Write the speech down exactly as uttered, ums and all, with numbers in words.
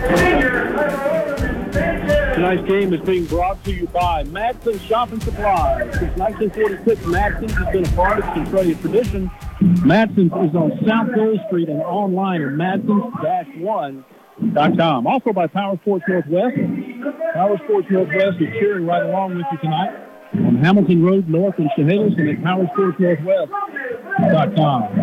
Tonight's game is being brought to you by Madsen Shop and Supply. Since nineteen forty-six, Madsen's has been a part of Centralia tradition. Madsen's is on South Gold Street and online at madsens dash one dot com. Also by Power Sports Northwest. Power Sports Northwest is cheering right along with you tonight on Hamilton Road North in Chehalis and at power sports northwest dot com.